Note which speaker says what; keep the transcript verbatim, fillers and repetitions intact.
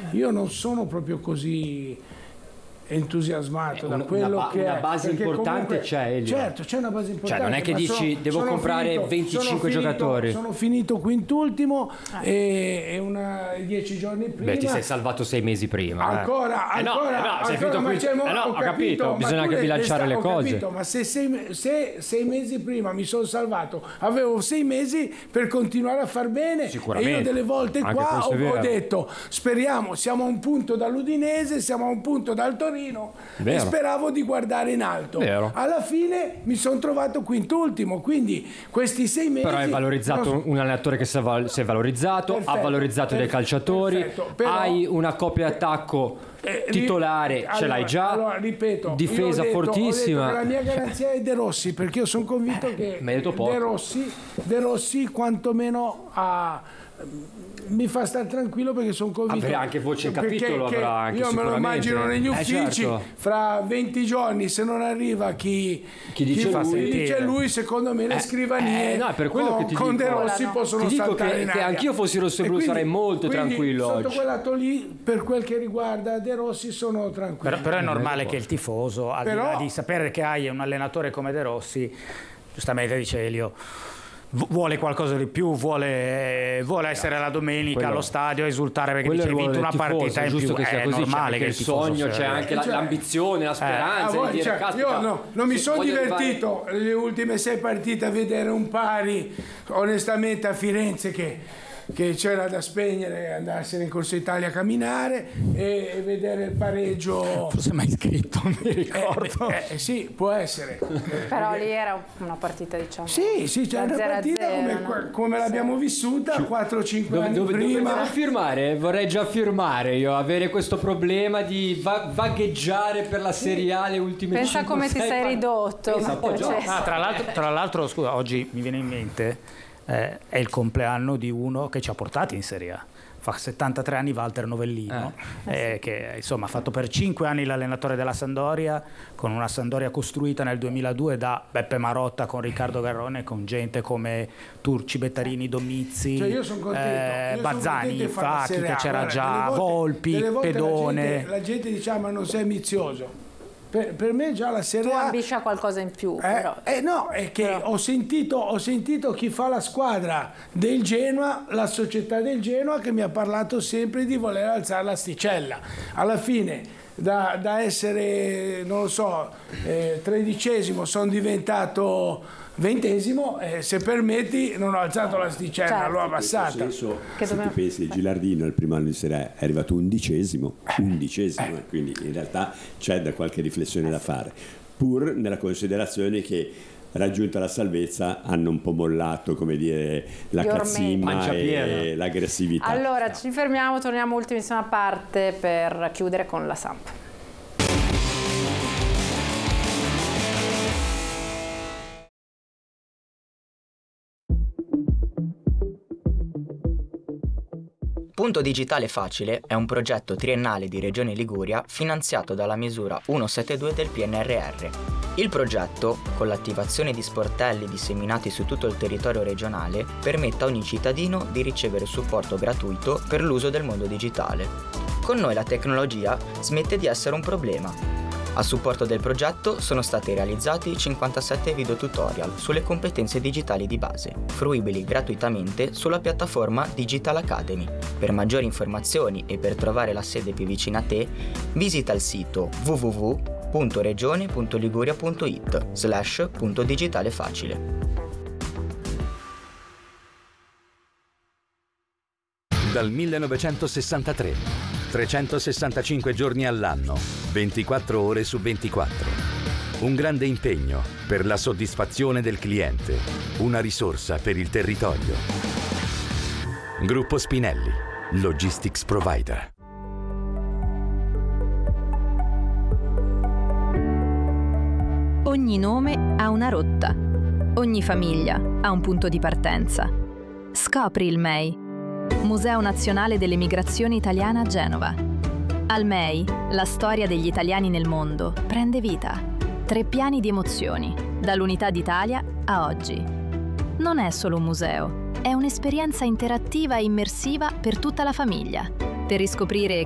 Speaker 1: io non sono proprio così entusiasmato da
Speaker 2: una,
Speaker 1: quello
Speaker 2: una,
Speaker 1: che
Speaker 2: una
Speaker 1: è,
Speaker 2: base importante
Speaker 1: comunque,
Speaker 2: c'è, Elio.
Speaker 1: certo c'è una base importante,
Speaker 2: cioè non è che dici
Speaker 1: sono,
Speaker 2: devo
Speaker 1: sono
Speaker 2: comprare
Speaker 1: finito,
Speaker 2: venticinque
Speaker 1: sono finito,
Speaker 2: giocatori,
Speaker 1: sono finito quintultimo eh. e, e una, dieci giorni prima.
Speaker 2: Beh, ti sei salvato sei mesi prima
Speaker 1: ancora
Speaker 2: eh.
Speaker 1: ancora,
Speaker 2: eh no, eh no, sei
Speaker 1: ancora ma
Speaker 2: finito qui... eh no, ho capito, capito bisogna che bilanciare le, le cose
Speaker 1: capito, ma se sei, se sei mesi prima mi sono salvato, avevo sei mesi per continuare a far bene, e io delle volte
Speaker 2: anche
Speaker 1: qua ho, ho detto speriamo, siamo a un punto dall'Udinese, siamo a un punto dal Torino, vero. E speravo di guardare in alto.
Speaker 2: Vero.
Speaker 1: Alla fine mi sono trovato quintultimo, quindi questi sei mesi.
Speaker 2: Però hai valorizzato non... un allenatore che si è valorizzato, perfetto, ha valorizzato perfetto, dei calciatori, perfetto, però... hai una coppia attacco eh, titolare, allora, ce l'hai già.
Speaker 1: Allora, ripeto,
Speaker 2: difesa
Speaker 1: detto,
Speaker 2: fortissima.
Speaker 1: La mia garanzia è De Rossi, perché io sono convinto eh, che De Rossi, De Rossi quantomeno ha. Mi fa stare tranquillo perché sono convinto.
Speaker 2: Avrà anche voce in capitolo,
Speaker 1: che,
Speaker 2: avrà anche
Speaker 1: io me lo immagino negli uffici, eh, certo. Fra venti giorni se non arriva chi,
Speaker 2: chi dice,
Speaker 1: chi
Speaker 2: lui,
Speaker 1: dice lui, secondo me le
Speaker 2: eh,
Speaker 1: eh,
Speaker 2: no, per quello
Speaker 1: con,
Speaker 2: che ti
Speaker 1: con
Speaker 2: dico,
Speaker 1: De Rossi no. possono
Speaker 2: ti dico
Speaker 1: saltare
Speaker 2: che,
Speaker 1: in
Speaker 2: che anch'io fossi rosso e blu quindi, sarei molto tranquillo
Speaker 1: sotto
Speaker 2: oggi.
Speaker 1: quel lato lì, per quel che riguarda De Rossi sono tranquillo.
Speaker 3: Però, però è normale che il tifoso, al però, di là di sapere che hai un allenatore come De Rossi, giustamente dice Elio, vuole qualcosa di più, vuole, vuole essere la domenica quello, allo stadio a esultare perché dice hai vinto una
Speaker 2: tifoso,
Speaker 3: partita in più,
Speaker 2: che sia
Speaker 3: è
Speaker 2: così,
Speaker 3: normale che
Speaker 2: il sogno, c'è anche la,
Speaker 1: cioè,
Speaker 2: l'ambizione, la speranza
Speaker 1: eh, voi,
Speaker 2: di dire,
Speaker 1: cioè, io no, non mi sono divertito
Speaker 2: fare...
Speaker 1: le ultime sei partite a vedere un pari onestamente a Firenze che che c'era da spegnere, andarsene in Corso Italia a camminare e, e vedere il pareggio.
Speaker 3: Forse mai scritto, non mi ricordo.
Speaker 1: Eh, eh, sì, può essere.
Speaker 4: Però lì era una partita, diciamo.
Speaker 1: Sì, sì, c'è una partita come, no? come l'abbiamo vissuta quattro cinque anni
Speaker 2: dove,
Speaker 1: prima.
Speaker 2: Dove devo firmare? Vorrei già firmare io, avere questo problema di va- vagheggiare per la Serie A le ultime
Speaker 4: Pensa
Speaker 2: cinque,
Speaker 4: come ti sei
Speaker 2: par-
Speaker 4: ridotto.
Speaker 2: Pensa,
Speaker 3: ah, tra, l'altro, tra l'altro, scusa, oggi mi viene in mente Eh, è il compleanno di uno che ci ha portati in Serie A. Fa settantatré anni Walter Novellino, eh. Eh, che insomma ha fatto per cinque anni l'allenatore della Sampdoria, con una Sampdoria costruita nel duemiladue da Beppe Marotta con Riccardo Garrone, con gente come Turci, Bettarini, Domizzi,
Speaker 1: cioè io sono contento,
Speaker 3: eh,
Speaker 1: io
Speaker 3: Bazzani, Facchi, che c'era
Speaker 1: Guarda,
Speaker 3: già,
Speaker 1: volte,
Speaker 3: Volpi, Pedone.
Speaker 1: La gente, la gente diceva ma non sei ambizioso. Per, per me già la Serie
Speaker 4: A...
Speaker 1: A...
Speaker 4: Tu ambisci a qualcosa in più,
Speaker 1: eh,
Speaker 4: però.
Speaker 1: Eh no, è che però... ho, sentito, ho sentito chi fa la squadra del Genoa, la società del Genoa, che mi ha parlato sempre di voler alzare l'asticella. Alla fine, da, da essere, non lo so, eh, tredicesimo, sono diventato... ventesimo, eh, se permetti non ho alzato l'asticella, certo. l'ho abbassata.
Speaker 5: In questo senso, che se dobbiamo... tu pensi, Gilardino al primo anno di Serie A è arrivato undicesimo, undicesimo, eh. quindi in realtà c'è da qualche riflessione da fare, pur nella considerazione che raggiunta la salvezza hanno un po' mollato, come dire, la cazzimma e l'aggressività.
Speaker 4: Allora ci fermiamo, torniamo ultimissima parte per chiudere con la Samp.
Speaker 6: Punto Digitale Facile è un progetto triennale di Regione Liguria finanziato dalla misura centosettantadue del P N R R. Il progetto, con l'attivazione di sportelli disseminati su tutto il territorio regionale, permette a ogni cittadino di ricevere supporto gratuito per l'uso del mondo digitale. Con noi la tecnologia smette di essere un problema. A supporto del progetto sono stati realizzati cinquantasette video tutorial sulle competenze digitali di base, fruibili gratuitamente sulla piattaforma Digital Academy. Per maggiori informazioni e per trovare la sede più vicina a te, visita il sito w w w punto regione punto liguria punto it slash punto digitale facile.
Speaker 7: Dal millenovecentosessantatré, trecentosessantacinque giorni all'anno, ventiquattro ore su ventiquattro. Un grande impegno per la soddisfazione del cliente, una risorsa per il territorio. Gruppo Spinelli, Logistics Provider.
Speaker 8: Ogni nome ha una rotta, ogni famiglia ha un punto di partenza. Scopri il M E I, Museo Nazionale delle Migrazioni Italiane a Genova. Al M E I, la storia degli italiani nel mondo prende vita. Tre piani di emozioni, dall'Unità d'Italia a oggi. Non è solo un museo, è un'esperienza interattiva e immersiva per tutta la famiglia, per riscoprire